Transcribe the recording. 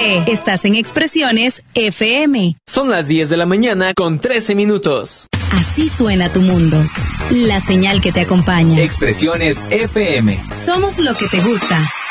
Sé, estás en Expresiones FM. Son las 10 de la mañana con 13 minutos. Así suena tu mundo. La señal que te acompaña. Expresiones FM. Somos lo que te gusta.